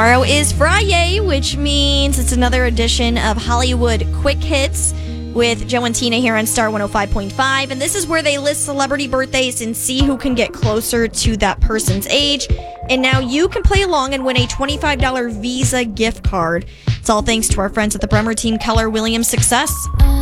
Tomorrow is Friday, which means it's another edition of Hollywood Quick Hits with Joe and Tina here on Star 105.5. And this is where they list celebrity birthdays and see who can get closer to that person's age. And now you can play along and win a $25 Visa gift card. It's all thanks to our friends at the Bremer team, Keller Williams Success.